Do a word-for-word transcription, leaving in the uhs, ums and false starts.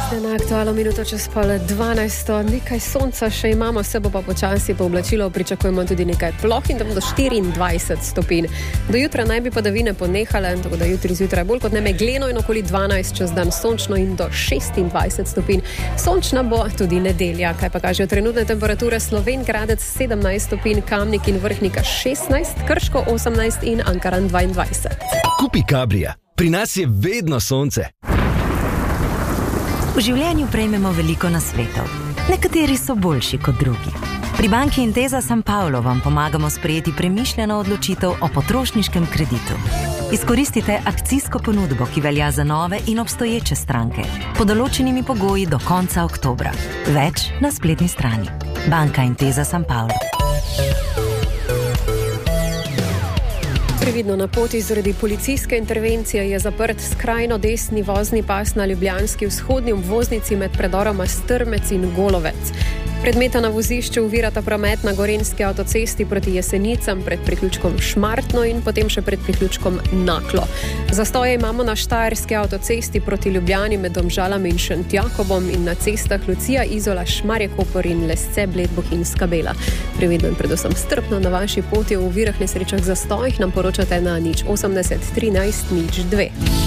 Na aktualno minuto čez pol dvanajsto, nekaj sonca še imamo, se bo pa počasi pooblačilo, pričakujemo tudi nekaj ploh in tam do štiriindvajset stopinj. Do jutra naj bi padavine ponehale, tako da jutri zjutraj bolj kot ne megleno in okoli dvanajst, čez dan sončno in do šestindvajset stopinj. Sončna bo tudi nedelja, kaj pa kažejo trenutne temperature: Slovenj Gradec sedemnajst stopinj, Kamnik in Vrhnika šestnajst, Krško osemnajst in Ankaran dvaindvajset. Kupi Cabrija, pri nas je vedno sonce. V življenju prejmemo veliko nasvetov. Nekateri so boljši kot drugi. Pri banki Intesa San Paolo vam pomagamo sprejeti premišljeno odločitev o potrošniškem kreditu. Izkoristite akcijsko ponudbo, ki velja za nove in obstoječe stranke, pod določenimi pogoji do konca oktobra. Več na spletni strani. Banka Intesa San Paolo. Previdno na poti zaradi policijske intervencije je zaprt skrajno desni vozni pas na ljubljanski vzhodni obvoznici med predoroma Strmec in Golovec. Predmeta na vozišču ovirata promet na Gorenjski avtocesti proti Jesenicam pred priključkom Šmartno in potem še pred priključkom Naklo. Zastoje imamo na Štajerski avtocesti proti Ljubljani med Domžalami in Šentjakobom in na cestah Lucija, Izola, Šmarje-Koper in Lesce, Bledbok in Skabela. Previdno in predvsem strpno na vaši poti v ovirah, nesrečah, zastojih nam poročate na nič osemdeset trinajst nič dve.